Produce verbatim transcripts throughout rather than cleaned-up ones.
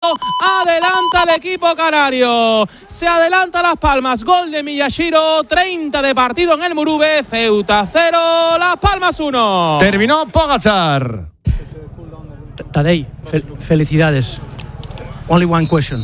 Adelanta el equipo canario. Se adelanta Las Palmas. Gol de Miyashiro. treinta de partido en el Murube. Ceuta cero, Las Palmas uno. Terminó Pogačar. Tadej, fel- felicidades. Only one question.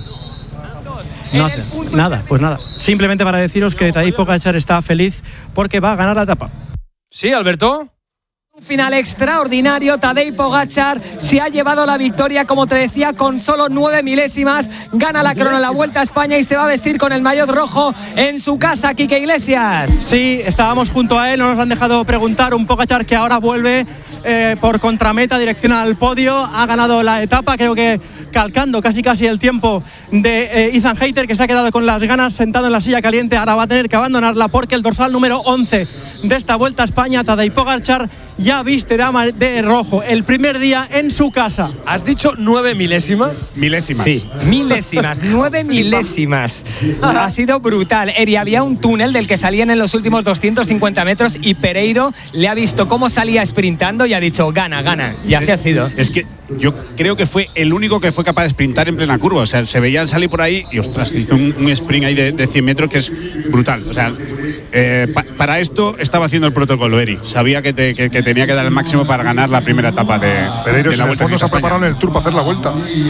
Nothing. Nada, pues nada. Simplemente para deciros que Tadej Pogačar está feliz porque va a ganar la etapa. Sí, Alberto. Un final extraordinario. Tadej Pogačar se ha llevado la victoria, como te decía, con solo nueve milésimas. Gana la crono en la Vuelta a España y se va a vestir con el maillot rojo en su casa. Quique Iglesias. Sí, estábamos junto a él, no nos han dejado preguntar. Un Pogačar que ahora vuelve eh, por contrameta, dirección al podio. Ha ganado la etapa, creo que calcando casi casi el tiempo de eh, Ethan Hayter, que se ha quedado con las ganas sentado en la silla caliente. Ahora va a tener que abandonarla porque el dorsal número once de esta Vuelta a España, Tadej Pogačar, ya viste de, ama- de rojo el primer día en su casa. ¿Has dicho nueve milésimas? Milésimas. Sí, milésimas, nueve milésimas. Ha sido brutal. Eri, había un túnel del que salían en los últimos doscientos cincuenta metros y Pereiro le ha visto cómo salía sprintando y ha dicho, gana, gana. Y así ha sido. Es que yo creo que fue el único que fue capaz de sprintar en plena curva. O sea, se veía salir por ahí y, ostras, hizo un, un sprint ahí de, de cien metros que es brutal. O sea, eh, pa, para esto estaba haciendo el protocolo, Eri. Sabía que, te, que, que tenía que dar el máximo para ganar la primera etapa de, Pereiro, de la en el Vuelta fondo se ha preparado en el Tour para hacer la Vuelta.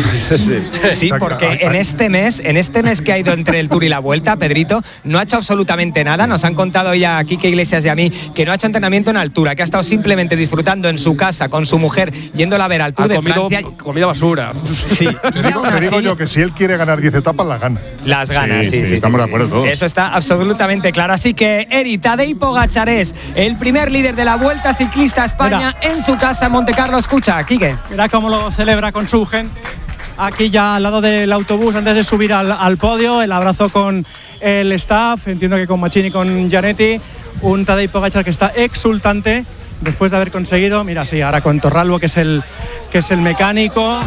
Sí, porque en este mes, en este mes que ha ido entre el Tour y la Vuelta, Pedrito no ha hecho absolutamente nada. Nos han contado ya a Quique Iglesias y a mí que no ha hecho entrenamiento en altura, que ha estado simplemente disfrutando en su casa con su mujer, yéndola a ver al Tour Ha de comido Francia. comida basura. Sí, Te y digo, aún te digo así, yo que si él quiere ganar diez etapas, las gana. las ganas, Sí, sí, sí, sí, sí, estamos sí, de acuerdo sí. todos. Eso está absolutamente claro. Así que Eri, Tadej Pogačar es el primer líder de la Vuelta Ciclista a España en su casa en Montecarlo. Escucha, Quique. Mira cómo lo celebra con su gente. Aquí ya al lado del autobús antes de subir al, al podio, el abrazo con el staff, entiendo que con Machini y con Gianetti. Un Tadej Pogačar que está exultante después de haber conseguido, mira, sí, ahora con Torralbo, que es el, que es el mecánico.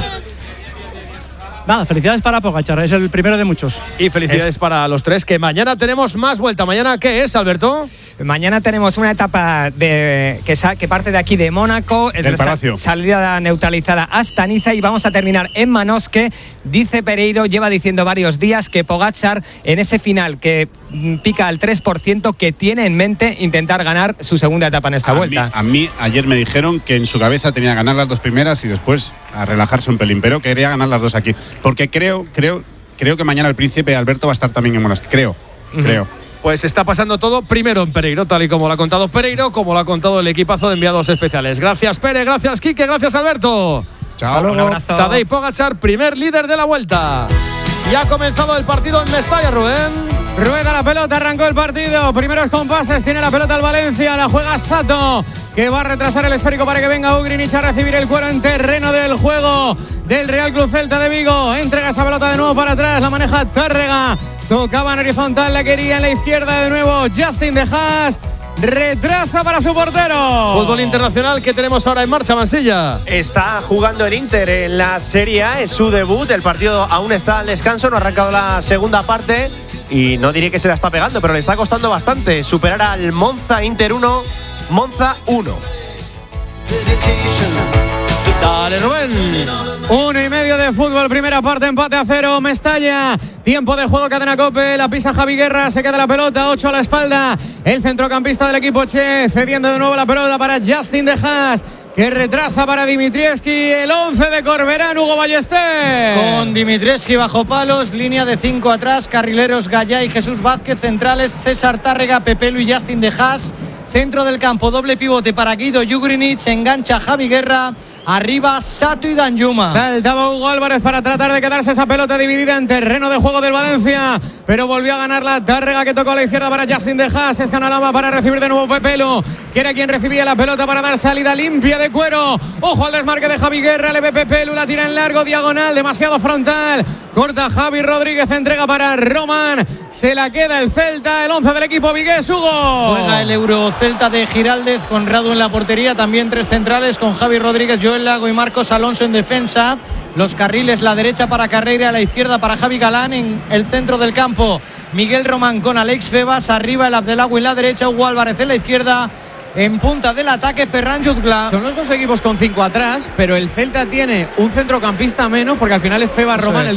Nada, felicidades para Pogačar, es el primero de muchos. Y felicidades Es- para los tres, que mañana tenemos más Vuelta. ¿Mañana qué es, Alberto? Mañana tenemos una etapa de, que, sa- que parte de aquí de Mónaco, es Del sa- Palacio. salida neutralizada hasta Niza y vamos a terminar en Manosque. Dice Pereiro, lleva diciendo varios días que Pogačar en ese final que mm, pica al tres por ciento, que tiene en mente intentar ganar su segunda etapa en esta a vuelta. Mí, a mí ayer me dijeron que en su cabeza tenía que ganar las dos primeras y después a relajarse un pelín, pero quería ganar las dos aquí. Porque creo, creo, creo que mañana el príncipe Alberto va a estar también en Mónaco. Creo, Ujú. creo. Pues está pasando todo primero en Pereiro, tal y como lo ha contado Pereiro, como lo ha contado el equipazo de enviados especiales. Gracias, Pere, gracias, Quique, gracias, Alberto. Chao. Un abrazo. Tadej Pogačar, primer líder de la Vuelta. Y ha comenzado el partido en Mestalla, Rubén. Rueda la pelota, arrancó el partido. Primeros compases, tiene la pelota el Valencia, la juega Sato, que va a retrasar el esférico para que venga Ugrinic a recibir el cuero en terreno del juego del Real Club Celta de Vigo. Entrega esa pelota de nuevo para atrás, la maneja Tárrega. Tocaba en horizontal, la quería en la izquierda de nuevo Justin De Haas. Retrasa para su portero. Fútbol internacional que tenemos ahora en marcha, Mansilla. Está jugando el Inter en la Serie A, es su debut. El partido aún está al descanso, no ha arrancado la segunda parte. Y no diré que se la está pegando, pero le está costando bastante superar al Monza. Inter uno, Monza uno. Dale, Rubén. Uno y medio de fútbol, primera parte, empate a cero, Mestalla. Tiempo de juego, cadena Cope, la pisa Javi Guerra, se queda la pelota, ocho a la espalda. El centrocampista del equipo Che, cediendo de nuevo la pelota para Justin De Haas, que retrasa para Dimitrievski, el once de Corberán, Hugo Ballester. Con Dimitrievski bajo palos, línea de cinco atrás, carrileros Gallá y Jesús Vázquez, centrales César Tárrega, Pepelu y Justin De Haas. Centro del campo, doble pivote para Guido Jugrinic, engancha Javi Guerra, arriba Sato y Danjuma. Saltaba Hugo Álvarez para tratar de quedarse esa pelota dividida en terreno de juego del Valencia, pero volvió a ganar la Tárrega, que tocó a la izquierda para Justin De Haas. Escanalaba para recibir de nuevo Pepelu, que era quien recibía la pelota para dar salida limpia de cuero. Ojo al desmarque de Javi Guerra, le ve Pepelu, la tira en largo, diagonal, demasiado frontal. Corta Javi Rodríguez, entrega para Román. Se la queda el Celta, el once del equipo vigués, Hugo. Juega el Euro Celta de Giraldez con Radu en la portería, también tres centrales con Javi Rodríguez, Joel Lago y Marcos Alonso en defensa. Los carriles, la derecha para Carreira, la izquierda para Javi Galán. En el centro del campo, Miguel Román con Alex Febas, arriba el Abdelagui en la derecha, Hugo Álvarez en la izquierda. En punta del ataque, Ferran Jutgla. Son los dos equipos con cinco atrás, pero el Celta tiene un centrocampista menos, porque al final es Febas Román el